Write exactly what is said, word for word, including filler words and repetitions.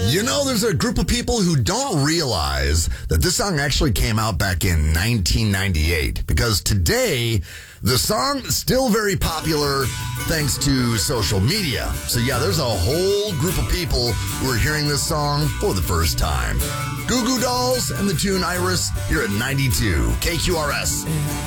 You know, there's a group of people who don't realize that this song actually came out back in nineteen ninety-eight, because today the song is still very popular thanks to social media. So yeah, there's a whole group of people who are hearing this song for the first time. Goo Goo Dolls and the tune Iris here at ninety-two K Q R S.